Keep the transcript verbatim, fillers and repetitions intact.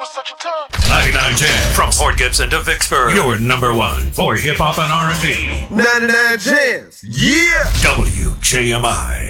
such a time. ninety-nine Jams. From Port Gibson to Vicksburg. Your number one for hip hop and R and B. ninety-nine Jams. Yeah. W J M I.